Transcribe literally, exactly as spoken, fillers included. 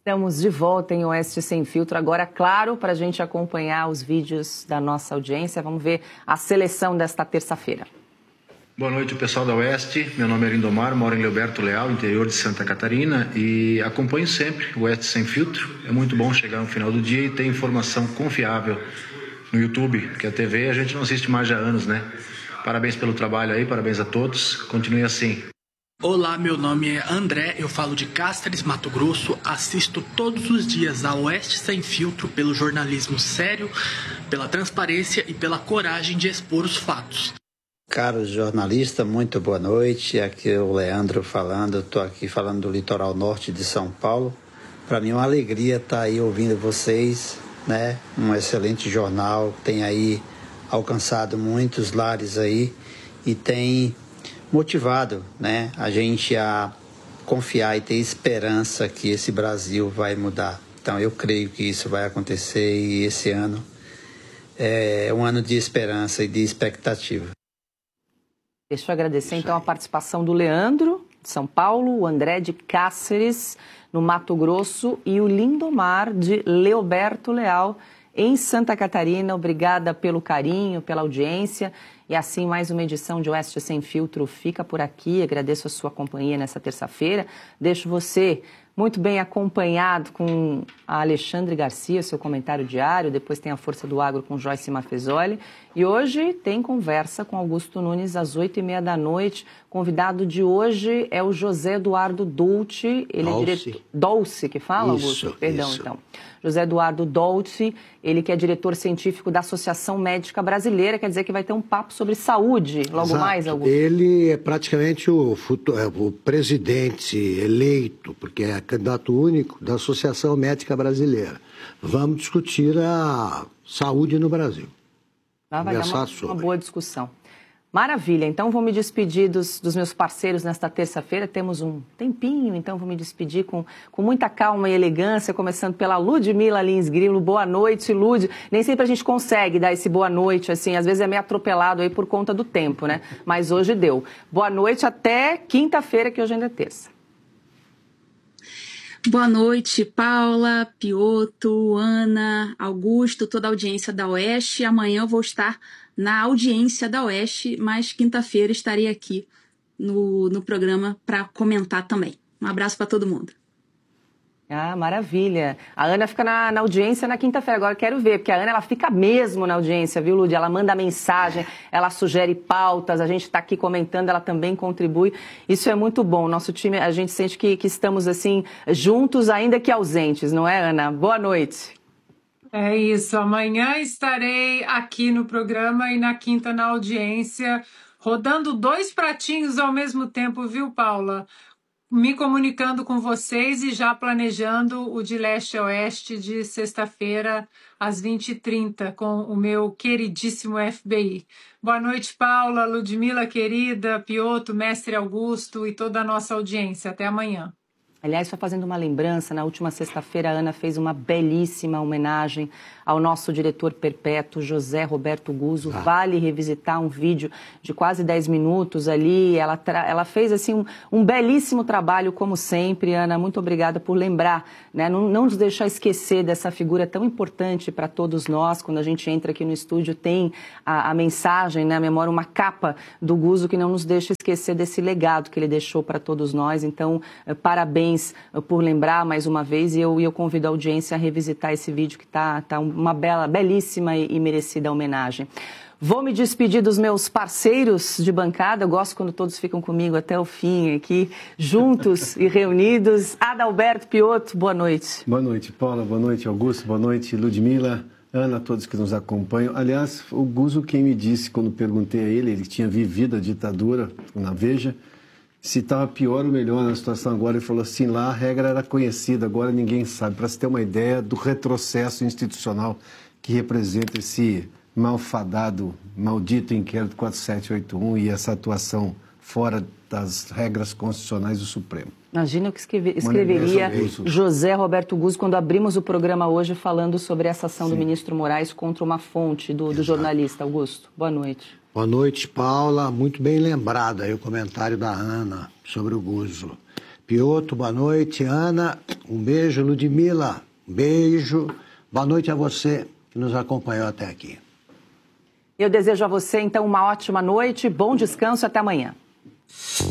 Estamos de volta em Oeste Sem Filtro. Agora, claro, para a gente acompanhar os vídeos da nossa audiência. Vamos ver a seleção desta terça-feira. Boa noite, pessoal da Oeste. Meu nome é Lindomar, moro em Leoberto Leal, interior de Santa Catarina, e acompanho sempre o Oeste Sem Filtro. É muito bom chegar no final do dia e ter informação confiável no YouTube, porque a T V a gente não assiste mais há anos, né? Parabéns pelo trabalho aí, parabéns a todos. Continue assim. Olá, meu nome é André, eu falo de Cáceres, Mato Grosso, assisto todos os dias a Oeste Sem Filtro pelo jornalismo sério, pela transparência e pela coragem de expor os fatos. Caro jornalista, muito boa noite, aqui é o Leandro falando, estou aqui falando do litoral norte de São Paulo. Para mim é uma alegria estar aí ouvindo vocês, né? Um excelente jornal, tem aí alcançado muitos lares aí e tem motivado, né, a gente a confiar e ter esperança que esse Brasil vai mudar. Então eu creio que isso vai acontecer e esse ano é um ano de esperança e de expectativa. Deixa eu agradecer então a participação do Leandro, de São Paulo, o André de Cáceres, no Mato Grosso, e o Lindomar de Leoberto Leal, em Santa Catarina. Obrigada pelo carinho, pela audiência. E assim, mais uma edição de Oeste Sem Filtro fica por aqui. Agradeço a sua companhia nessa terça-feira. Deixo você muito bem acompanhado com a Alexandre Garcia, seu comentário diário. Depois tem a Força do Agro com Joyce Mafezoli. E hoje tem conversa com Augusto Nunes às oito e meia da noite. Convidado de hoje é o José Eduardo Dolce. Ele Dolce. é diretor... Dolce, que fala, Augusto? Isso, Perdão, isso. então. José Eduardo Dolce, ele que é diretor científico da Associação Médica Brasileira, quer dizer que vai ter um papo sobre saúde logo Exato. mais, Augusto? Ele é praticamente o, futuro, é, o presidente eleito, porque é candidato único da Associação Médica Brasileira. Vamos discutir a saúde no Brasil. Ah, vai dar uma, sobre. uma boa discussão. Maravilha, então vou me despedir dos, dos meus parceiros nesta terça-feira, temos um tempinho, então vou me despedir com, com muita calma e elegância, começando pela Ludmila Lins Grilo. Boa noite, Lud. Nem sempre a gente consegue dar esse boa noite, assim, às vezes é meio atropelado aí por conta do tempo, né? Mas hoje deu. Boa noite, até quinta-feira, que hoje ainda é terça. Boa noite, Paula, Pioto, Ana, Augusto, toda a audiência da Oeste. Amanhã eu vou estar na audiência da Oeste, mas quinta-feira estarei aqui no, no programa para comentar também. Um abraço para todo mundo. Ah, maravilha. A Ana fica na, na audiência na quinta-feira. Agora eu quero ver, porque a Ana ela fica mesmo na audiência, viu, Lud? Ela manda mensagem, ela sugere pautas, a gente está aqui comentando, ela também contribui. Isso é muito bom. Nosso time, a gente sente que, que estamos assim, juntos, ainda que ausentes, não é, Ana? Boa noite. É isso. Amanhã estarei aqui no programa e na quinta na audiência, rodando dois pratinhos ao mesmo tempo, viu, Paula? Me comunicando com vocês e já planejando o de leste a oeste de sexta-feira às vinte e trinta com o meu queridíssimo F B I. Boa noite, Paula, Ludmila querida, Pioto, Mestre Augusto e toda a nossa audiência. Até amanhã. Aliás, só fazendo uma lembrança, na última sexta-feira a Ana fez uma belíssima homenagem ao nosso diretor perpétuo, José Roberto Guzzo. Ah. Vale revisitar um vídeo de quase dez minutos ali. Ela, tra... ela fez assim, um, um belíssimo trabalho, como sempre. Ana, muito obrigada por lembrar, né? Não, não nos deixar esquecer dessa figura tão importante para todos nós. Quando a gente entra aqui no estúdio, tem a, a mensagem, né? A memória, uma capa do Guzzo que não nos deixa esquecer desse legado que ele deixou para todos nós. Então, parabéns por lembrar mais uma vez, e eu, eu convido a audiência a revisitar esse vídeo que está tá uma bela, belíssima e, e merecida homenagem. Vou me despedir dos meus parceiros de bancada, eu gosto quando todos ficam comigo até o fim aqui, juntos e reunidos. Adalberto Pioto, boa noite. Boa noite, Paula, boa noite, Augusto, boa noite, Ludmila, Ana, todos que nos acompanham. Aliás, o Guzzo quem me disse, quando perguntei a ele, ele tinha vivido a ditadura na Veja, se estava pior ou melhor na situação agora, ele falou assim, lá a regra era conhecida, agora ninguém sabe. Para se ter uma ideia do retrocesso institucional que representa esse malfadado, maldito inquérito quatro sete oito um e essa atuação fora das regras constitucionais do Supremo. Imagina o que escreve, escreveria José Roberto Guzzo quando abrimos o programa hoje falando sobre essa ação Sim. do ministro Moraes contra uma fonte do, do jornalista. Augusto, boa noite. Boa noite, Paula. Muito bem lembrado aí o comentário da Ana sobre o Guzzo. Piotr, boa noite. Ana, um beijo. Ludmila, um beijo. Boa noite a você que nos acompanhou até aqui. Eu desejo a você, então, uma ótima noite, bom descanso, até amanhã.